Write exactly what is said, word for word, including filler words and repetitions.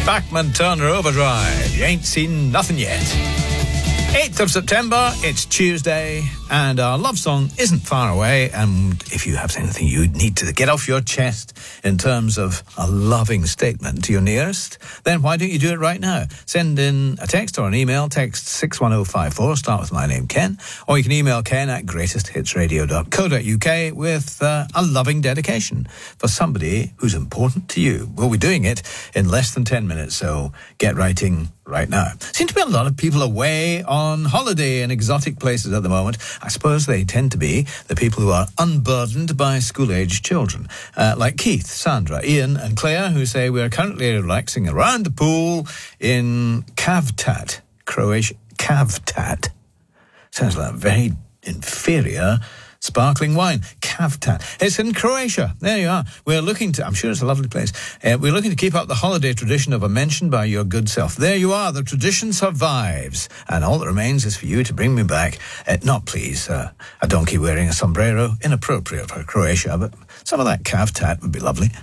Bachman Turner Overdrive. You ain't seen nothing yet. eighth of September, it's Tuesday, and our love song isn't far away. And if you have anything you need to get off your chest in terms of a loving statement to your nearest, then why don't you do it right now? Send in a text or an email. Text six one oh five four, start with my name, Ken, or you can email ken at greatest hits radio dot co dot uk with uh, a loving dedication for somebody who's important to you. We'll be doing it in less than ten minutes, so get writing right now. Seem to be a lot of people away on holiday in exotic places at the moment. I suppose they tend to be the people who are unburdened by school-aged children, uh, like Keith, Sandra, Ian and Claire, who say we are currently relaxing around the pool in Kavtat, Croatia. Kavtat. Sounds like a very inferior sparkling wine. Kavtat. It's in Croatia. There you are. We're looking to, I'm sure it's a lovely place. Uh, we're looking to keep up the holiday tradition of a mention by your good self. There you are. The tradition survives. And all that remains is for you to bring me back, uh, not please, uh, a donkey wearing a sombrero. Inappropriate for Croatia, but some of that Kavtat would be lovely.